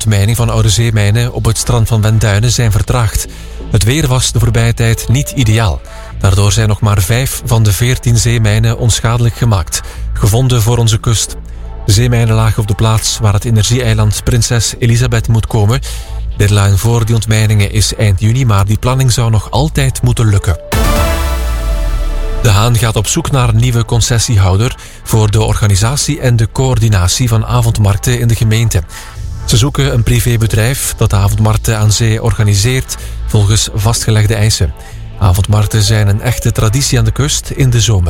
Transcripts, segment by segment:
ontmijning van oude zeemijnen op het strand van Wenduinen zijn vertraagd. Het weer was de voorbije tijd niet ideaal. Daardoor zijn nog maar 5 van de 14 zeemijnen onschadelijk gemaakt, gevonden voor onze kust. De zeemijnen lagen op de plaats waar het energieeiland Prinses Elisabeth moet komen. Deadline voor die ontmijningen is eind juni, maar die planning zou nog altijd moeten lukken. De Haan gaat op zoek naar een nieuwe concessiehouder voor de organisatie en de coördinatie van avondmarkten in de gemeente. Ze zoeken een privébedrijf dat avondmarkten aan zee organiseert volgens vastgelegde eisen. Avondmarkten zijn een echte traditie aan de kust in de zomer.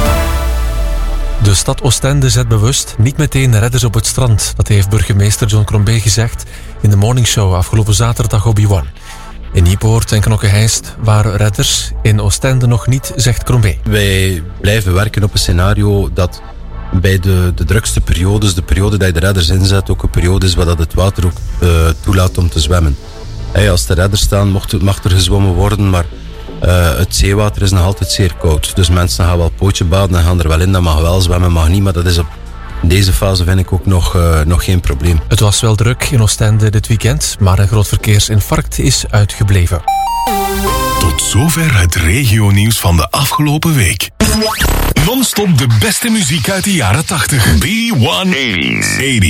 De stad Oostende zet bewust niet meteen redders op het strand. Dat heeft burgemeester John Crombé gezegd in de morningshow afgelopen zaterdag op B1. In Niepoort en Knokke-Heist waren redders, in Oostende nog niet, zegt Crombé. Wij blijven werken op een scenario dat bij de drukste periodes, de periode dat je de redders inzet, ook een periode is waar dat het water ook toelaat om te zwemmen. Als de redders staan, mag er gezwommen worden, maar het zeewater is nog altijd zeer koud. Dus mensen gaan wel pootje baden en gaan er wel in, dat mag wel, zwemmen mag niet, maar dat is op deze fase vind ik ook nog geen probleem. Het was wel druk in Oostende dit weekend, maar een groot verkeersinfarct is uitgebleven. Tot zover het regionieuws van de afgelopen week. Non-stop de beste muziek uit de jaren 80. B180's.